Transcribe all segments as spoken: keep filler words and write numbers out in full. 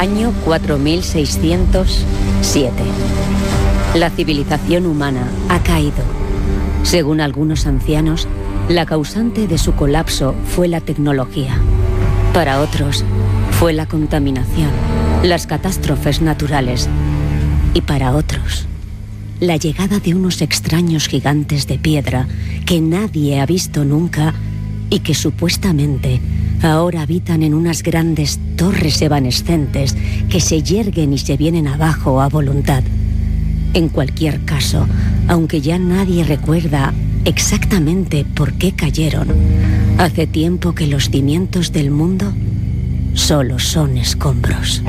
Año cuatro mil seiscientos siete. La civilización humana ha caído. Según algunos ancianos, la causante de su colapso fue la tecnología. Para otros, fue la contaminación, las catástrofes naturales. Y para otros, la llegada de unos extraños gigantes de piedra que nadie ha visto nunca y que supuestamente ahora habitan en unas grandes torres evanescentes que se yerguen y se vienen abajo a voluntad. En cualquier caso, aunque ya nadie recuerda exactamente por qué cayeron, hace tiempo que los cimientos del mundo solo son escombros.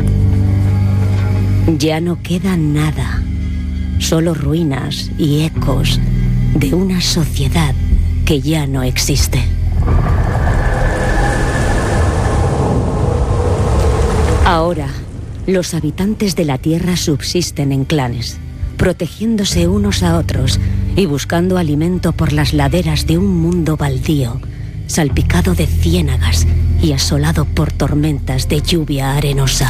Ya no queda nada, solo ruinas y ecos de una sociedad que ya no existe. Ahora, los habitantes de la Tierra subsisten en clanes, protegiéndose unos a otros y buscando alimento por las laderas de un mundo baldío, salpicado de ciénagas y asolado por tormentas de lluvia arenosa.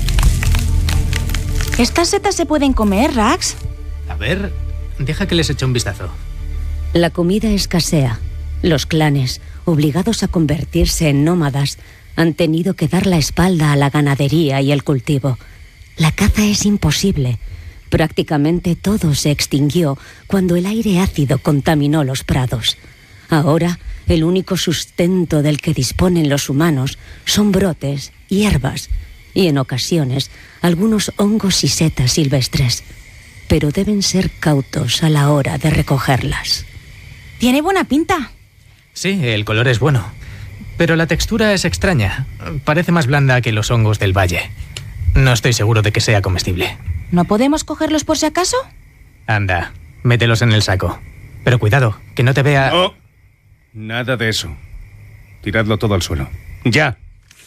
¿Estas setas se pueden comer, Rax? A ver, deja que les eche un vistazo. La comida escasea. Los clanes, obligados a convertirse en nómadas, han tenido que dar la espalda a la ganadería y el cultivo. La caza es imposible. Prácticamente todo se extinguió cuando el aire ácido contaminó los prados. Ahora, el único sustento del que disponen los humanos son brotes, hierbas y, en ocasiones, algunos hongos y setas silvestres. Pero deben ser cautos a la hora de recogerlas. Tiene buena pinta. Sí, el color es bueno. Pero la textura es extraña. Parece más blanda que los hongos del valle. No estoy seguro de que sea comestible. ¿No podemos cogerlos por si acaso? Anda, mételos en el saco. Pero cuidado, que no te vea... No, nada de eso. Tiradlo todo al suelo. ¡Ya!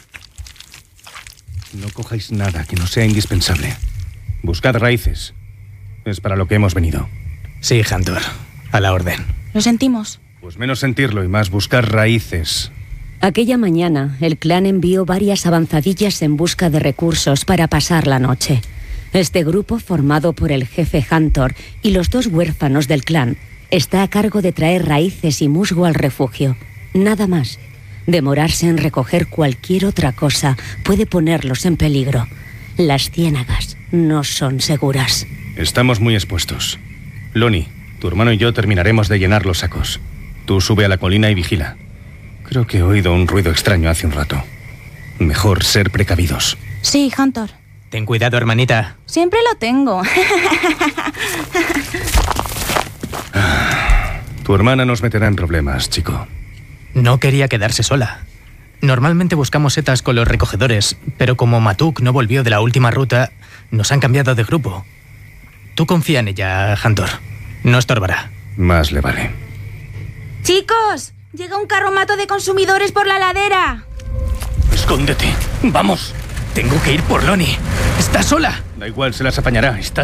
No cojáis nada que no sea indispensable. Buscad raíces. Es para lo que hemos venido. Sí, Hunter. A la orden. Lo sentimos. Pues menos sentirlo y más buscar raíces. Aquella mañana, el clan envió varias avanzadillas en busca de recursos para pasar la noche. Este grupo, formado por el jefe Hunter y los dos huérfanos del clan, está a cargo de traer raíces y musgo al refugio. Nada más. Demorarse en recoger cualquier otra cosa puede ponerlos en peligro. Las ciénagas no son seguras. Estamos muy expuestos. Lonnie, tu hermano y yo terminaremos de llenar los sacos. Tú sube a la colina y vigila. Creo que he oído un ruido extraño hace un rato. Mejor ser precavidos. Sí, Hunter. Ten cuidado, hermanita. Siempre lo tengo. Tu hermana nos meterá en problemas, chico. No quería quedarse sola. Normalmente buscamos setas con los recogedores, pero como Matuk no volvió de la última ruta, nos han cambiado de grupo. Tú confía en ella, Hunter. No estorbará. Más le vale. ¡Chicos! Llega un carromato de consumidores por la ladera. Escóndete. Vamos. Tengo que ir por Lonnie. ¿Está sola? Da igual, se las apañará. Está